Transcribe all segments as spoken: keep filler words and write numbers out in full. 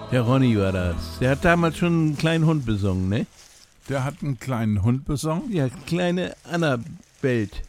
Der Ronny war das. Der hat damals schon einen kleinen Hund besungen, ne? Der hat einen kleinen Hund besungen? Ja, kleine Anna bellt.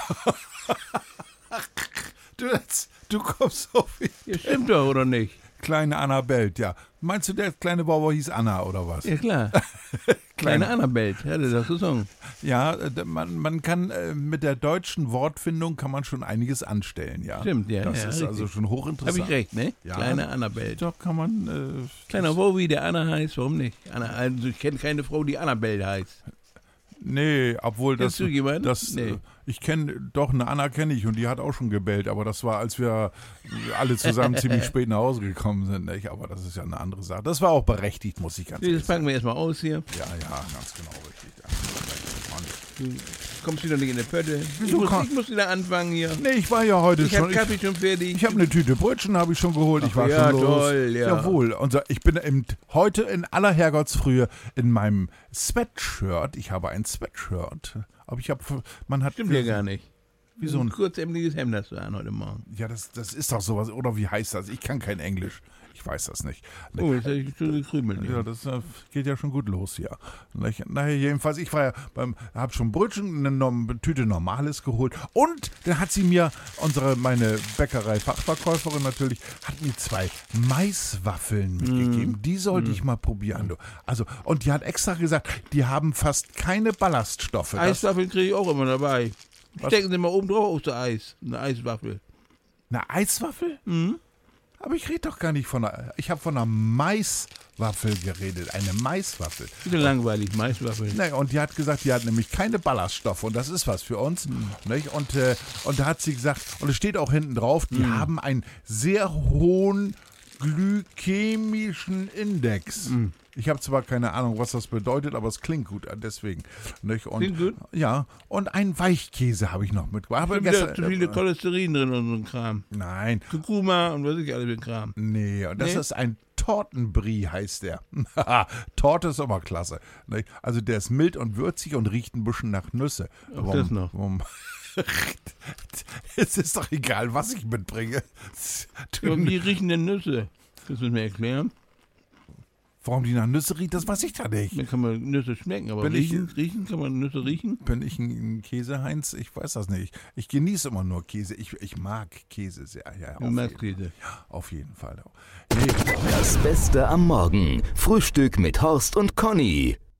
du, jetzt, du kommst so viel. Ja, stimmt doch, oder nicht? Kleine Anna bellt, ja. Meinst du, der kleine Bauer hieß Anna, oder was? Ja, klar. Kleine Anna bellt, hat er das gesungen. Ja, man, man kann äh, mit der deutschen Wortfindung kann man schon einiges anstellen, ja. Stimmt, ja. Das ja, ist richtig. also schon hochinteressant. Hab ich recht, ne? Ja. Kleine Anna bellt. Doch, kann man... Äh, Kleiner Wo, wie der Anna heißt, warum nicht? Anna, also ich kenne keine Frau, die Annabelle heißt. Nee, obwohl das... Kennst du jemanden? Das, Nee. äh, ich kenne, doch, eine Anna kenne ich und die hat auch schon gebellt, aber das war, als wir alle zusammen ziemlich spät nach Hause gekommen sind, nicht? Aber das ist ja eine andere Sache. Das war auch berechtigt, muss ich ganz Nee, ehrlich das sagen. packen wir erstmal aus hier. Ja, ja, ganz genau richtig. Ja. Du kommst wieder nicht in die Pötte. Ich Wieso muss, kann- ich muss wieder anfangen hier. Nee, ich war ja heute Ich schon... hab Kaffee schon fertig. Ich habe eine Tüte Brötchen habe ich schon geholt. Ich war ja, schon los. toll, ja. Jawohl. Unser, ich bin im, heute in aller Herrgottsfrühe in meinem Sweatshirt. Ich habe ein Sweatshirt. Aber ich habe, man hat... Stimmt ja gar nicht. Wie so ein... kurzämliches Hemd hast du an heute Morgen. Ja, das, das ist doch sowas. Oder wie heißt das? Ich kann kein Englisch. Ich weiß das nicht. Oh, jetzt habe ich schon gekrümelt. Ja, das äh, geht ja schon gut los hier. Nicht? Naja, jedenfalls, ich war ja beim, habe schon Brötchen, eine, Norm- eine Tüte Normales geholt und dann hat sie mir, unsere, meine Bäckerei-Fachverkäuferin natürlich, hat mir zwei Maiswaffeln mitgegeben. Die sollte ich mal probieren. Du. Also, und die hat extra gesagt, die haben fast keine Ballaststoffe. Das, Eiswaffeln kriege ich auch immer dabei. Stecken Sie mal oben drauf auf das Eis. Eine Eiswaffel. eine Eiswaffel? Mhm. Aber ich rede doch gar nicht von einer, ich habe von einer Maiswaffel geredet, eine Maiswaffel. Wieder langweilig, Maiswaffeln. Naja, und die hat gesagt, die hat nämlich keine Ballaststoffe und das ist was für uns. Mhm. Nicht? Und, äh, und da hat sie gesagt, und es steht auch hinten drauf, die Mhm. haben einen sehr hohen glykämischen Index. Mhm. Ich habe zwar keine Ahnung, was das bedeutet, aber es klingt gut, äh, deswegen. Nicht? Und, Klingt gut? Ja, und einen Weichkäse habe ich noch mitgebracht. Aber Da gestern- wieder zu viele Cholesterin drin und so ein Kram. Nein, Kurkuma und was weiß ich alles für Kram. nee, und das Nee? ist ein Tortenbrie, heißt der. Torte ist immer klasse. Nicht? Also der ist mild und würzig und riecht ein bisschen nach Nüsse. Auch das noch. Warum? Es ist doch egal, was ich mitbringe. Warum die riechen denn Nüsse? Das müssen wir erklären. Warum die nach Nüsse riecht, das weiß ich da nicht. Dann kann man Nüsse schmecken, aber Bin ich- riechen, riechen kann man Nüsse riechen? Bin ich ein ein Käseheinz? Ich weiß das nicht. Ich genieße immer nur Käse. Ich, ich mag Käse sehr. Ja, Du auf, magst jeden, Käse. auf jeden Fall. Nee, Das Beste am Morgen. Frühstück mit Horst und Conny.